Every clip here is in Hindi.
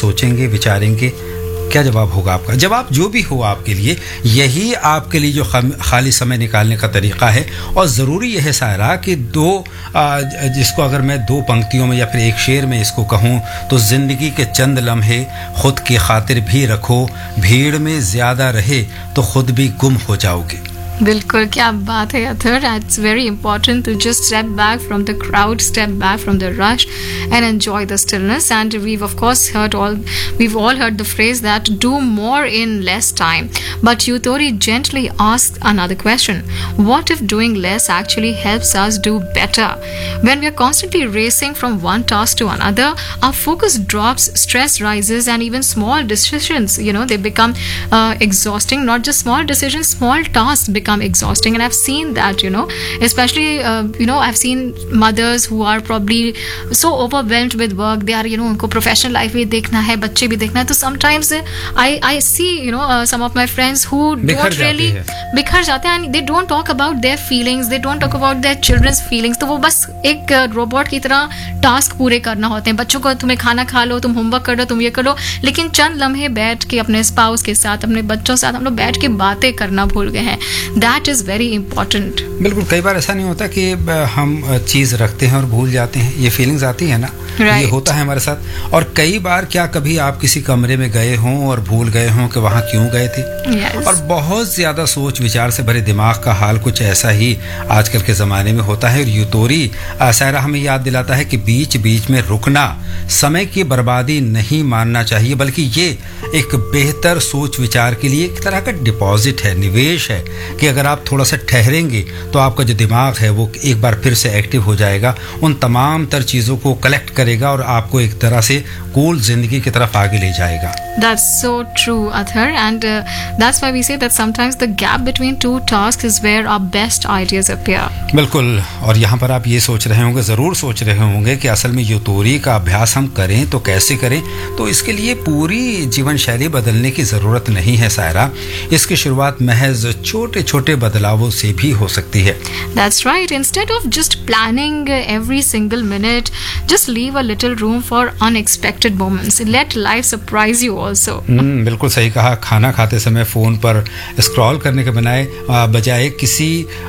सोचेंगे, विचारेंगे, क्या जवाब होगा आपका? जवाब जो भी हो आपके लिए, यही आपके लिए जो खाली समय निकालने का तरीका है। और ज़रूरी यह है सायरा कि जिसको अगर मैं दो पंक्तियों में या फिर एक शेर में इसको कहूँ तो ज़िंदगी के चंद लम्हे खुद की खातिर भी रखो, भीड़ में ज़्यादा रहे तो खुद भी गुम हो जाओगे। बिल्कुल, क्या बात है Athar. It's very important to just step back from the crowd, step back from the rush and enjoy the stillness. And we've all heard the phrase that do more in less time. But Yutori gently asks another question. What if doing less actually helps us do better? When we are constantly racing from one task to another, our focus drops, stress rises, and even small decisions, they become exhausting. Not just small decisions, small tasks become exhausting. And I've seen that, especially I've seen mothers who are probably so overwhelmed with work. They are, उनको professional life भी देखना है, बच्चे भी देखना है. तो sometimes I see some of my friends who don't really बिखर जाते हैं, and they don't talk about their feelings, they don't talk about their children's feelings. तो वो बस एक रोबोट की तरह टास्क पूरे करना होते हैं. बच्चों को तुम्हें खाना खा लो, तुम होमवर्क कर लो, तुम ये कर लो, लेकिन चंद लम्हे बैठ के अपने स्पाउस के साथ, अपने बच्चों के साथ हम लोग बैठ के बातें करना भूल गए हैं. That is very important. बिल्कुल, कई बार ऐसा नहीं होता कि हम चीज़ रखते हैं और भूल जाते हैं. ये फीलिंग्स आती है ना, ये होता है हमारे साथ. और कई बार क्या कभी आप किसी कमरे में गए हों और भूल गए हों कि वहाँ क्यों गए थे. और बहुत ज़्यादा सोच विचार से भरे दिमाग का हाल कुछ ऐसा ही आजकल के ज़माने में होता है. और यूतोरी सायरा हमें याद दिलाता है कि बीच बीच में रुकना समय की बर्बादी नहीं मानना चाहिए, बल्कि ये एक बेहतर सोच विचार के लिए एक तरह का डिपॉजिट है, निवेश है, कि अगर आप थोड़ा सा ठहरेंगे तो आपका जो दिमाग है वो एक बार फिर से एक्टिव हो जाएगा, उन तमाम तर चीज़ों को कलेक्ट करेगा और आपको एक तरह से कूल जिंदगी की तरफ आगे ले जाएगा. That's so true, Athar, and that's why we say that sometimes the gap between two tasks is where our best ideas appear. बिल्कुल. और यहाँ पर आप ये सोच रहे होंगे, ज़रूर सोच रहे होंगे कि असल में यूतोरी का अभ्यास हम करें तो कैसे करें. तो इसके लिए पूरी जीवन शैली बदलने की ज़रूरत नहीं है सायरा. इसकी शुरुआत महज छोटे छोटे बदलावों से भी हो सकती है. That's right. Instead of just planning every single minute, just leave a little room for unexpected moments. Let life surprise you also. बिल्कुल सही कहा. खाना खाते समय फ़ोन पर स्क्रॉल करने के बजाय किसी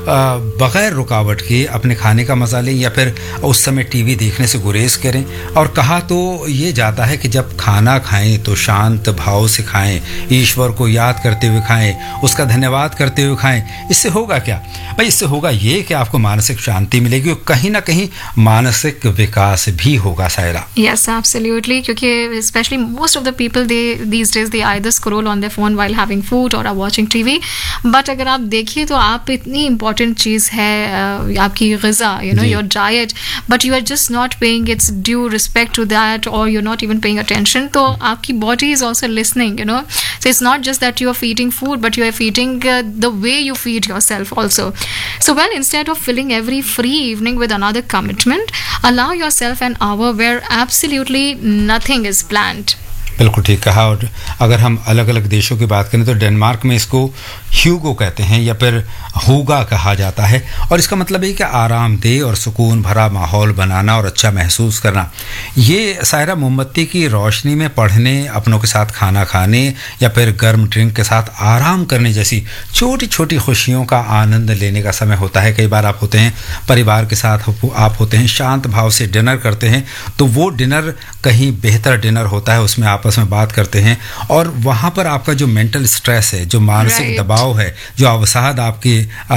बगैर रुकावट के अपने खाने का मजा लें, या फिर उस समय टीवी देखने से गुरेज करें. और कहा तो ये जाता है कि जब खाना खाएं तो शांत भाव से खाएं, ईश्वर को याद करते हुए खाएं, उसका धन्यवाद करते हुए खाएं. इससे होगा क्या भाई? इससे होगा ये कि आपको मानसिक शांति मिलेगी और कहीं ना कहीं मानसिक विकास भी होगा सायरा. Yes, absolutely. क्योंकि especially most of the people these days they either scroll on their phone while having food or are watching TV. But अगर आप देखिए तो आप इतनी important चीज़ है आपकी ग़िज़ा, your diet, but you are just not paying its due respect to that, or you're not even paying attention. तो आपकी body is also listening, So it's not just that you are feeding food, but you are feeding the way you feed yourself also. So instead of filling every free evening with another commitment, allow yourself an hour where absolutely nothing is planned. बिल्कुल ठीक कहा. और अगर हम अलग अलग देशों की बात करें तो डेनमार्क में इसको ह्यूगो कहते हैं या फिर हुगा कहा जाता है. और इसका मतलब है कि आरामदेह और सुकून भरा माहौल बनाना और अच्छा महसूस करना. ये सायरा मोमबत्ती की रोशनी में पढ़ने, अपनों के साथ खाना खाने या फिर गर्म ड्रिंक के साथ आराम करने जैसी छोटी छोटी खुशियों का आनंद लेने का समय होता है. कई बार आप होते हैं परिवार के साथ, आप होते हैं शांत भाव से डिनर करते हैं, तो वो डिनर कहीं बेहतर डिनर होता है. उसमें आपस में बात करते हैं और वहाँ पर आपका जो मेंटल स्ट्रेस है, जो मानसिक दबाव है, जो अवसाद आपके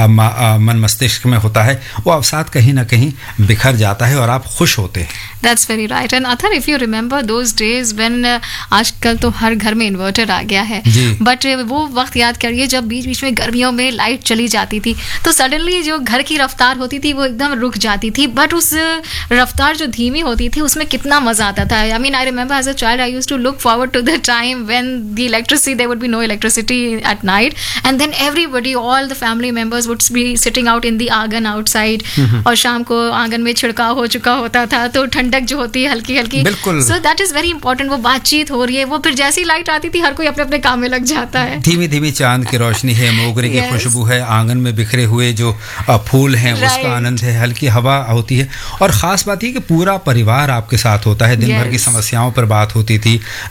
मन मस्तिष्क में होता है, वो अवसाद कहीं ना कहीं बिखर जाता है और आप खुश होते हैं. That's very right. And Athar, if you remember those days when आजकल तो हर घर में इन्वर्टर आ गया है, बट वो वक्त याद करिए जब बीच बीच में गर्मियों में लाइट चली जाती थी, तो सडनली जो घर की रफ्तार होती थी वो एकदम रुक जाती थी. बट उस रफ्तार जो धीमी होती थी उसमें कितना मजा आता था. I mean, I remember as a child I used to look forward to the time when there would be no electricity at night, and then everybody, all the family members would be sitting out in the आंगन outside. और शाम को आंगन में छिड़काव हो चुका होता था तो ठंडक जो होती है हल्की हल्की. So that is very important. वो बातचीत हो रही है, वो फिर जैसी लाइट आती थी हर कोई अपने अपने काम में लग जाता है. धीमी धीमी चांद की रोशनी है, मोगरे की खुशबू है, आंगन में बिखरे हुए जो फूल हैं उसका आनंद है, हल्की हवा होती है. और खास बात ये कि पूरा परिवार आपके साथ होता है. दिन भर की समस्याओं पर बात होती थी,